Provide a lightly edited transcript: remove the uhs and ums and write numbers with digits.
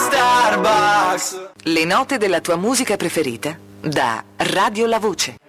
Starbucks. Le note della tua musica preferita da Radio La Voce.